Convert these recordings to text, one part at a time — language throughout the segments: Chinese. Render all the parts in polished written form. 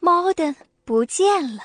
猫的不见了。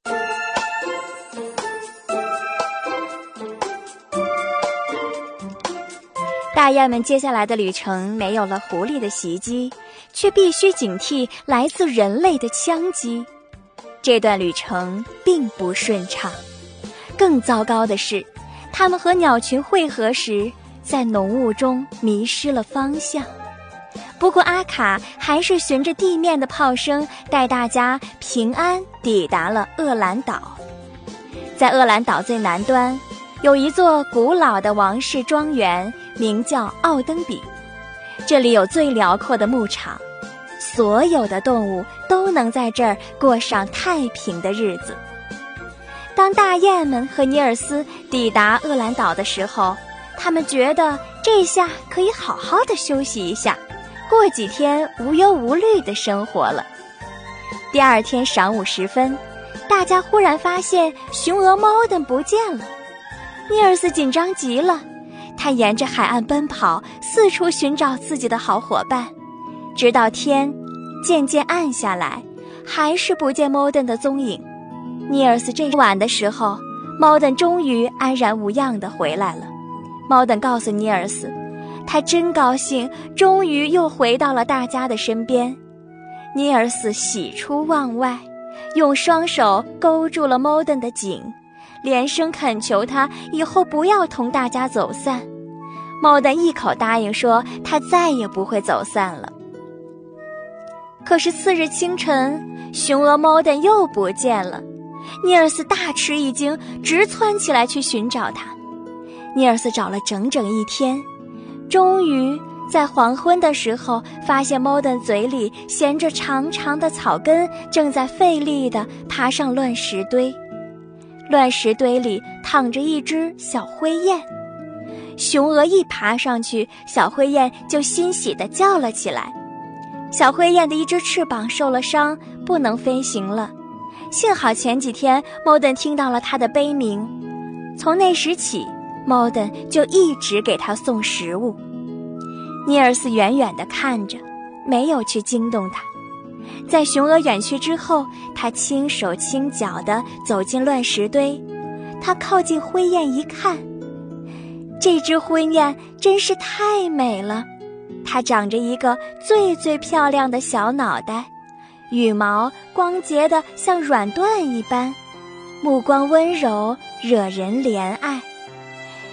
大雁们接下来的旅程没有了狐狸的袭击，却必须警惕来自人类的枪击。这段旅程并不顺畅，更糟糕的是，它们和鸟群汇合时，在浓雾中迷失了方向。不过阿卡还是循着地面的炮声，带大家平安抵达了厄兰岛。在厄兰岛最南端，有一座古老的王室庄园，名叫奥登比。这里有最辽阔的牧场，所有的动物都能在这儿过上太平的日子。当大雁们和尼尔斯抵达厄兰岛的时候，他们觉得这下可以好好的休息一下，过几天无忧无虑的生活了。第二天晌午时分，大家忽然发现雄鹅猫的不见了。尼尔斯紧张极了，他沿着海岸奔跑，四处寻找自己的好伙伴，直到天渐渐暗下来，还是不见猫的踪影。尼尔斯这晚的时候，猫的终于安然无恙地回来了。猫的告诉尼尔斯，他真高兴，终于又回到了大家的身边。尼尔斯喜出望外，用双手勾住了猫的颈，连声恳求他以后不要同大家走散。猫的一口答应说他再也不会走散了。可是次日清晨，雄鹅猫的又不见了。尼尔斯大吃一惊，直窜起来去寻找它。尼尔斯找了整整一天，终于在黄昏的时候发现猫的嘴里衔着长长的草根，正在费力地爬上乱石堆。乱石堆里躺着一只小灰雁，雄鹅一爬上去，小灰雁就欣喜地叫了起来。小灰雁的一只翅膀受了伤，不能飞行了。幸好前几天猫登听到了它的悲鸣，从那时起，猫登就一直给它送食物。尼尔斯远远地看着，没有去惊动它。在雄鹅远去之后，他轻手轻脚地走进乱石堆。他靠近灰雁一看，这只灰雁真是太美了。它长着一个最最漂亮的小脑袋，羽毛光洁得像软缎一般，目光温柔，惹人怜爱。